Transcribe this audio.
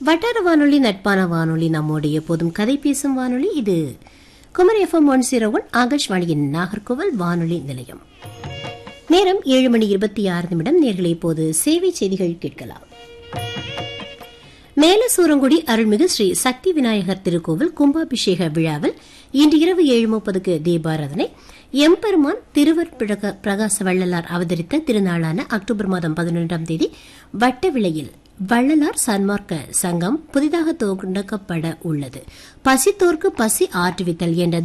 வட்டார வானொலி, நட்பான வானொலி, நம்மோடு எப்போதும் கதை பேசும் வானொலி. இது குமரி FM 101 ஆகாஷ்வாணியின் நாகர்கோவில் வானொலி நிலையம். நேரம் 7:26. நேர்களை இப்போது சேவை செய்திகள் கேட்கலாம். மேலசூரங்குடி அருள்மிகு ஸ்ரீ சக்தி விநாயகர் திருக்கோவில் கும்பாபிஷேக விழாவில் இன்று இரவு 7:30 தீபாராதனை. எம்பெருமான் திருவர் பிரகாச வள்ளலார் அவதரித்த திருநாளான அக்டோபர் மாதம் 11 வட்டவிளையில் வள்ளலார் சன்மார்க்க சங்கம் புதிதாக தொடங்கப்பட உள்ளது. பசித்தோர்க்கு பசி ஆற்றுவித்தல் என்ற